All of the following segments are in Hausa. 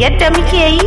Yadda muke yi?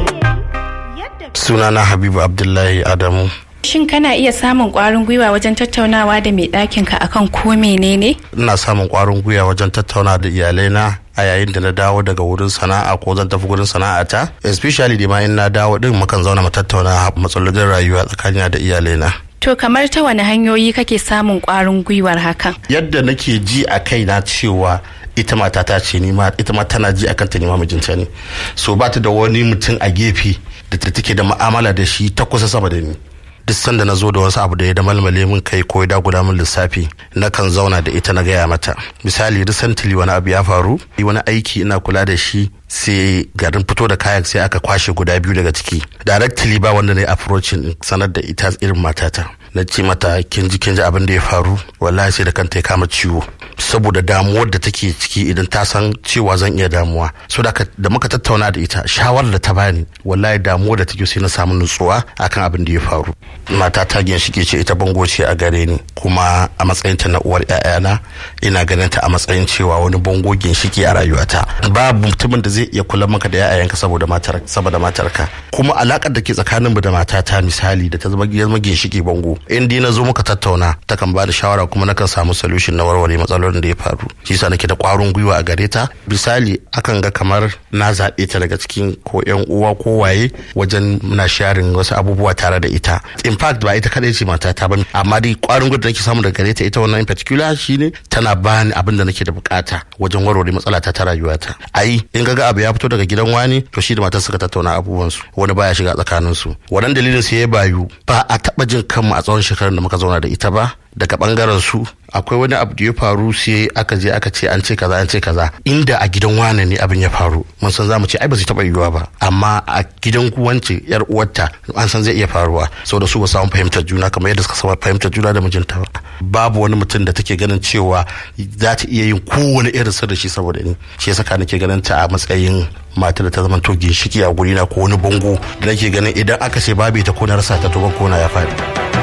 Sunana Habibu Abdullahi Adamu. Shin kana iya samun ƙwarin gwiwa wajen tattaunawa da mai ɗakinka akan ko menene? Ina samun ƙwarin gwiwa wajen tattaunawa da iyalaina a yayin da na dawo daga wurin sana'a ko zan tafi wurin sana'ata, especially da ma in na dawo din mukan zauna mu tattauna matsalolin rayuwa tsakanina da iyalaina. To kamar ta wani hanyoyi kake samun ƙwarin gwiwar hakan? Yadda nake ji a kaina cewa ita matata ce ni ma ita ma tana ji akan ta ni ma mijinta ne, so ba ta da wani mutum a gefe da ta take da mu'amala da shi ta kusa sama da ni. Duk sanda na zo da wasu abu da ya da malmale min kai ko ya dagula min lissafi na kan zauna da ita na gaya mata. Misali recently wani abu ya faru, wani aiki ina kula da shi sai garin fito da kayak sai aka kwashe guda biyu daga ciki. Directly ba wanda na yi approaching sanar da ita irin matata. Na ce mata kin ji abin da ya faru, wallahi sai da kanta ya kama ciwo saboda damuwar da take ciki idan ta san cewa zan iya damuwa. So da muka tattauna da ita shawarar da ta bani, wallahi damuwar da take sai na samu nutsuwa akan abin da ya faru. Mata ta ginshike ce, ita bango ce a gare ni, kuma a matsayin ta na uwar ƴaƴana ina ganin ta a matsayin cewa wani bango ginshike a rayuwata. Babu mutumin da zai iya kula maka da ƴaƴanka saboda matarka. Kuma alakar da ke tsakanin mu da matata misali da ta zama ginshike bango, in dai na zo muka tattauna takan ba da shawara kuma nakan samu solution na warware matsalolin da ya faru. Shi yasa nake da ƙwarin gwiwa a gare ta. Misali akan ga kamar na zaɓe ta daga cikin ko ƴan uwa ko waye wajen muna sharing wasu abubuwa tare da ita. In fact ba ita kadai ce matata ba, amma dai ƙwarin gwiwa da nake samu daga gare ta ita wannan in particular shine tana bani abin da nake da bukata wajen warware matsala ta rayuwata. Ai in ga abu ya fito daga gidan wani to shi da matar suka tattauna abubuwansu, wani baya shiga tsakaninsu. Wannan dalilin sai ya bayu ba a taɓa jin kanmu a tsawon shekarun da muka zauna da ita ba. Daga bangaren su akwai wani abu da ya faru sai aka je aka ce an ce kaza inda a gidan wane ne abin ya faru mun san zamu ce ai ba zai taba yiwuwa ba, amma a gidan ku wance yar uwarta an san zai iya faruwa saboda su ba samu fahimtar juna kamar yadda suka samu fahimtar juna da mijinta ba. Babu wani mutum da take ganin cewa za ta iya yin kowane irin sirri shi saboda ni, shi yasa ka nake ganin ta a matsayin mata da ta zama to ginshiki a gurina ko wani bango da nake ganin idan aka ce babu ita ko na rasa ta to ban kona ya faɗi.